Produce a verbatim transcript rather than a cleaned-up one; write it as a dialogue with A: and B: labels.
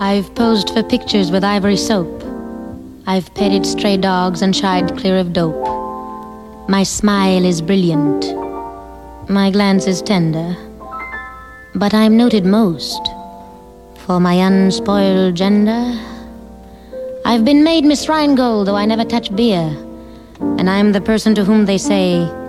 A: I've posed for pictures with ivory soap. I've petted stray dogs and shied clear of dope. My smile is brilliant. My glance is tender. But I'm noted most for my unspoiled gender. I've been made Miss Rheingold, though I never touch beer. And I'm the person to whom they say,